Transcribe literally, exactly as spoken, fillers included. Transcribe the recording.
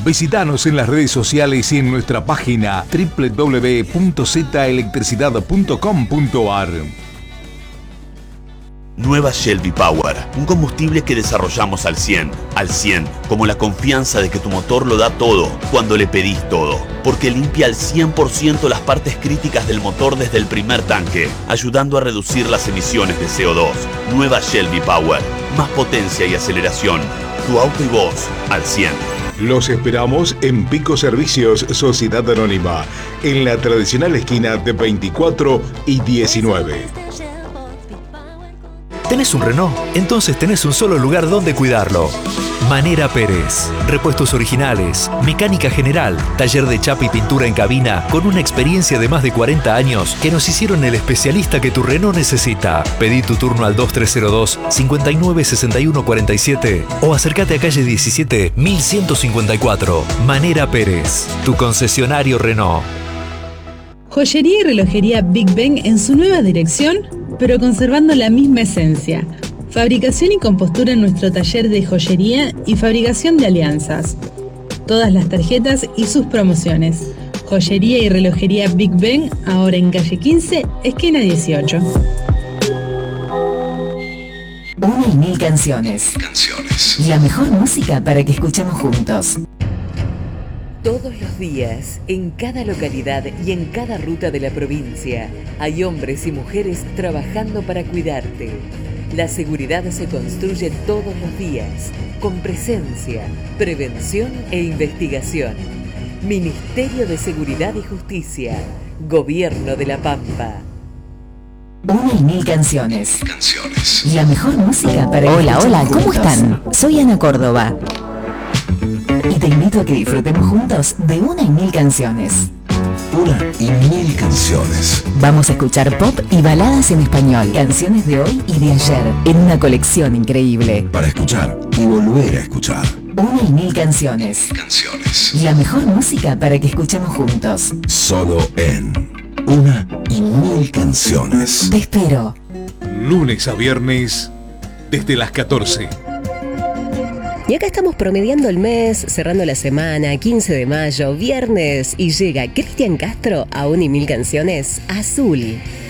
Visítanos en las redes sociales y en nuestra página doble u doble u doble u punto z electricidad punto com punto a r. Nueva Shell V-Power, un combustible que desarrollamos al cien, al cien, como la confianza de que tu motor lo da todo cuando le pedís todo, porque limpia al cien por ciento las partes críticas del motor desde el primer tanque, ayudando a reducir las emisiones de C O dos. Nueva Shell V-Power, más potencia y aceleración, tu auto y vos al cien. Los esperamos en Pico Servicios Sociedad Anónima, en la tradicional esquina de veinticuatro y diecinueve. ¿Tenés un Renault? Entonces tenés un solo lugar donde cuidarlo. Manera Pérez. Repuestos originales, mecánica general, taller de chapa y pintura en cabina con una experiencia de más de cuarenta años que nos hicieron el especialista que tu Renault necesita. Pedí tu turno al dos tres cero dos, cinco nueve seis uno cuatro siete o acércate a calle diecisiete, mil ciento cincuenta y cuatro. Manera Pérez, tu concesionario Renault. Joyería y relojería Big Ben en su nueva dirección, pero conservando la misma esencia. Fabricación y compostura en nuestro taller de joyería y fabricación de alianzas. Todas las tarjetas y sus promociones. Joyería y relojería Big Ben, ahora en calle quince, esquina dieciocho. Una y mil canciones. Canciones. La mejor música para que escuchemos juntos. Todos los días, en cada localidad y en cada ruta de la provincia, hay hombres y mujeres trabajando para cuidarte. La seguridad se construye todos los días, con presencia, prevención e investigación. Ministerio de Seguridad y Justicia, Gobierno de La Pampa. Una y mil canciones. Canciones. La mejor música para que Hola, hola, ¿cómo juntos. están? Soy Ana Córdoba. Y te invito a que disfrutemos juntos de una y mil canciones. Una y mil canciones. Vamos a escuchar pop y baladas en español, canciones de hoy y de ayer, en una colección increíble. Para escuchar y volver a escuchar. Una y mil canciones. Canciones. La mejor música para que escuchemos juntos. Solo en Una y mil canciones. Te espero. Lunes a viernes, desde las catorce. Y acá estamos promediando el mes, cerrando la semana, quince de mayo, viernes, y llega Cristian Castro a Una y Mil Canciones Azul.